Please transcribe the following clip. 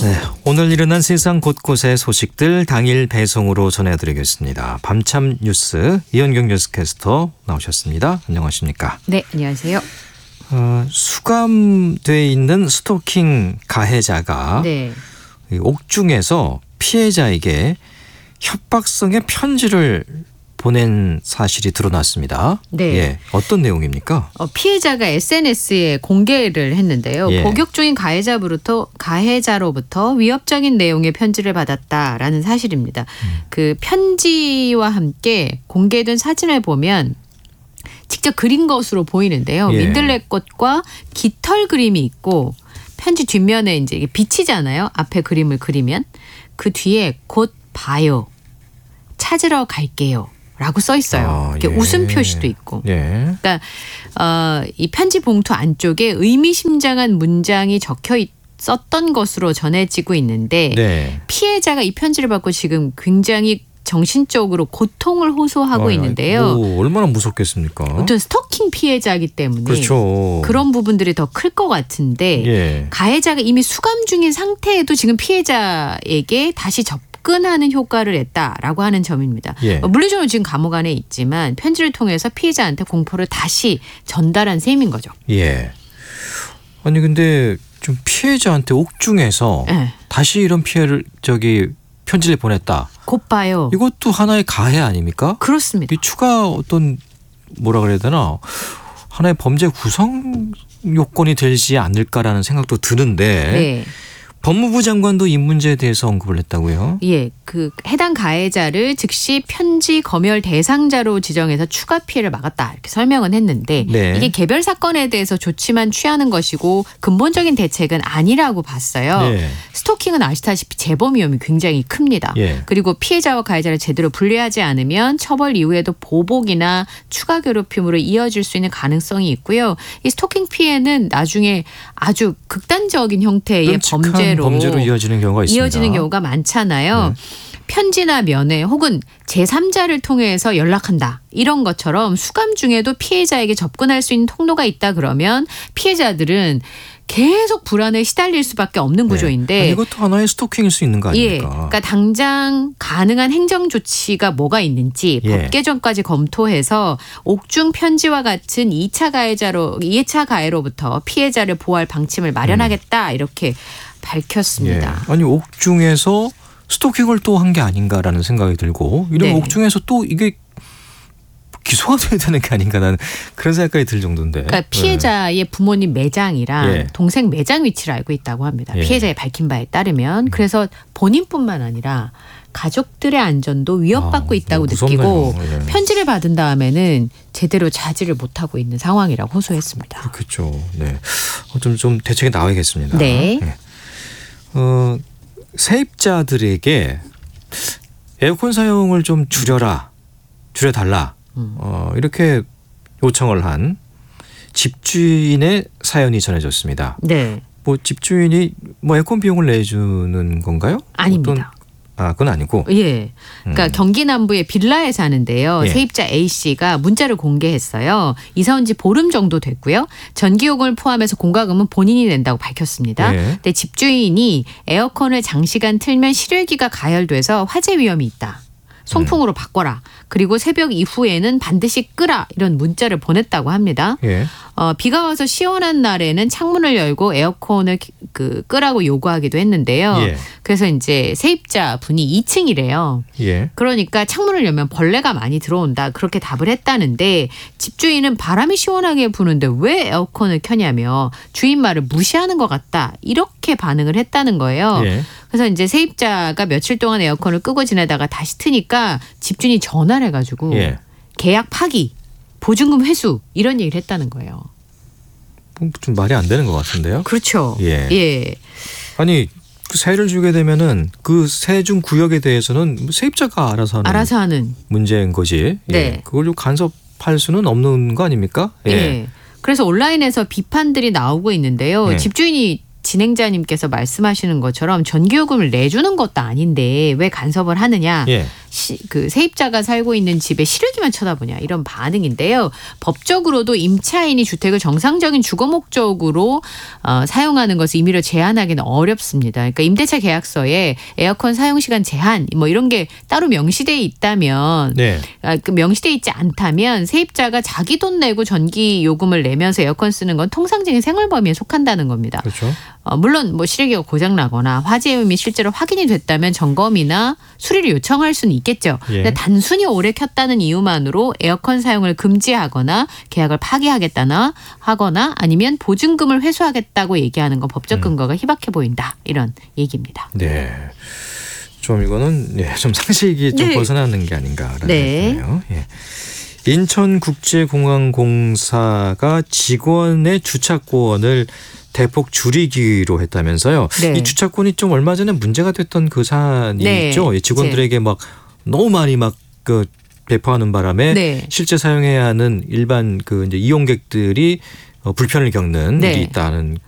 네, 오늘 일어난 세상 곳곳의 소식들 당일 배송으로 전해드리겠습니다. 밤참 뉴스 이현경 뉴스캐스터 나오셨습니다. 안녕하십니까? 네, 안녕하세요. 수감돼 있는 스토킹 가해자가 네. 옥중에서 피해자에게 협박성의 편지를 보낸 사실이 드러났습니다. 네. 예, 어떤 내용입니까? 피해자가 SNS에 공개를 했는데요. 예. 복역 중인 가해자로부터 위협적인 내용의 편지를 받았다라는 사실입니다. 그 편지와 함께 공개된 사진을 보면 직접 그린 것으로 보이는데요. 예. 민들레꽃과 깃털 그림이 있고 편지 뒷면에 이제 이게 빛이잖아요. 앞에 그림을 그리면 그 뒤에 곧 봐요. 찾으러 갈게요. 라고 써 있어요. 이렇게 예. 웃음 표시도 있고. 예. 그러니까 이 편지 봉투 안쪽에 의미심장한 문장이 적혀 있었던 것으로 전해지고 있는데 네. 피해자가 이 편지를 받고 지금 굉장히 정신적으로 고통을 호소하고 있는데요. 얼마나 무섭겠습니까? 어떤 스토킹 피해자이기 때문에 그렇죠. 그런 부분들이 더 클 것 같은데 예. 가해자가 이미 수감 중인 상태에도 지금 피해자에게 다시 접근하는 효과를 냈다라고 하는 점입니다. 예. 물리적으로 지금 감옥 안에 있지만 편지를 통해서 피해자한테 공포를 다시 전달한 셈인 거죠. 예. 아니 근데 좀 피해자한테 옥중에서 네. 다시 이런 편지를 보냈다. 곧 봐요. 이것도 하나의 가해 아닙니까? 그렇습니다. 이 추가 어떤 뭐라 그래야 되나 하나의 범죄 구성 요건이 되지 않을까라는 생각도 드는데 네. 법무부 장관도 이 문제에 대해서 언급을 했다고요? 예, 그 해당 가해자를 즉시 편지 검열 대상자로 지정해서 추가 피해를 막았다 이렇게 설명은 했는데 네. 이게 개별 사건에 대해서 조치만 취하는 것이고 근본적인 대책은 아니라고 봤어요. 네. 스토킹은 아시다시피 재범 위험이 굉장히 큽니다. 예. 그리고 피해자와 가해자를 제대로 분리하지 않으면 처벌 이후에도 보복이나 추가 괴롭힘으로 이어질 수 있는 가능성이 있고요. 이 스토킹 피해는 나중에 아주 극단적인 형태의 범죄로 이어지는 경우가 있습니다. 이어지는 경우가 많잖아요. 네. 편지나 면회 혹은 제3자를 통해서 연락한다. 이런 것처럼 수감 중에도 피해자에게 접근할 수 있는 통로가 있다 그러면 피해자들은 계속 불안에 시달릴 수밖에 없는 구조인데 아니, 이것도 하나의 스토킹일 수 있는 거 예, 아닙니까? 그러니까 당장 가능한 행정 조치가 뭐가 있는지 예. 법 개정까지 검토해서 옥중 편지와 같은 2차 가해로부터 피해자를 보호할 방침을 마련하겠다 이렇게 밝혔습니다. 예. 아니 옥중에서 스토킹을 또 한 게 아닌가라는 생각이 들고 이런 네. 옥중에서 또 이게 기소가 돼야 되는 게 아닌가라는 그런 생각이 들 정도인데. 그러니까 피해자의 부모님 매장이랑 예. 동생 매장 위치를 알고 있다고 합니다. 예. 피해자의 밝힌 바에 따르면. 그래서 본인뿐만 아니라 가족들의 안전도 위협받고 있다고 무섭네요. 느끼고 예. 편지를 받은 다음에는 제대로 자지를 못하고 있는 상황이라고 호소했습니다. 그렇겠죠. 네. 좀 대책이 나와야겠습니다. 네. 네. 세입자들에게 에어컨 사용을 좀 줄여달라. 이렇게 요청을 한 집주인의 사연이 전해졌습니다. 네. 뭐 집주인이 뭐 에어컨 비용을 내주는 건가요? 아닙니다. 그건 아니고. 예. 그러니까 경기 남부의 빌라에 사는데요. 예. 세입자 A씨가 문자를 공개했어요. 이사 온 지 보름 정도 됐고요. 전기요금을 포함해서 공과금은 본인이 낸다고 밝혔습니다. 예. 근데 집주인이 에어컨을 장시간 틀면 실외기가 가열돼서 화재 위험이 있다. 송풍으로 바꿔라. 그리고 새벽 이후에는 반드시 끄라. 이런 문자를 보냈다고 합니다. 예. 비가 와서 시원한 날에는 창문을 열고 에어컨을 끄라고 요구하기도 했는데요. 예. 그래서 이제 세입자 분이 2층이래요. 예. 그러니까 창문을 열면 벌레가 많이 들어온다. 그렇게 답을 했다는데 집주인은 바람이 시원하게 부는데 왜 에어컨을 켜냐며 주인 말을 무시하는 것 같다. 이렇게 반응을 했다는 거예요. 예. 그래서 이제 세입자가 며칠 동안 에어컨을 끄고 지내다가 다시 트니까 집주인이 전화를 해가지고 예. 계약 파기, 보증금 회수 이런 얘기를 했다는 거예요. 좀 말이 안 되는 것 같은데요. 그렇죠. 예. 예. 아니 그 세를 주게 되면은 그 세준 구역에 대해서는 세입자가 알아서 하는 문제인 거지. 네. 예. 그걸 좀 간섭할 수는 없는 거 아닙니까? 예. 예. 그래서 온라인에서 비판들이 나오고 있는데요. 예. 집주인이 진행자님께서 말씀하시는 것처럼 전기요금을 내주는 것도 아닌데 왜 간섭을 하느냐. 예. 그 세입자가 살고 있는 집에 시르기만 쳐다보냐 이런 반응인데요. 법적으로도 임차인이 주택을 정상적인 주거 목적으로 사용하는 것을 임의로 제한하기는 어렵습니다. 그러니까 임대차 계약서에 에어컨 사용 시간 제한 뭐 이런 게 따로 명시돼 있다면 네. 그 명시돼 있지 않다면 세입자가 자기 돈 내고 전기 요금을 내면서 에어컨 쓰는 건 통상적인 생활 범위에 속한다는 겁니다. 그렇죠. 물론 뭐 실외기가 고장 나거나 화재 요금이 실제로 확인이 됐다면 점검이나 수리를 요청할 수는 있겠죠. 예. 근데 단순히 오래 켰다는 이유만으로 에어컨 사용을 금지하거나 계약을 파기하겠다나 하거나 아니면 보증금을 회수하겠다고 얘기하는 건 법적 근거가 희박해 보인다. 이런 얘기입니다. 네. 좀 이거는 좀 상식이 좀 네. 벗어나는 게 아닌가라는 네. 생각이네요. 예. 인천국제공항공사가 직원의 주차권을 대폭 줄이기로 했다면서요. 네. 이 주차권이 좀 얼마 전에 문제가 됐던 그 사안이 네. 있죠. 이 직원들에게 막 너무 많이 막 그 배포하는 바람에 네. 실제 사용해야 하는 일반 그 이제 이용객들이 불편을 겪는 네. 일이 있다는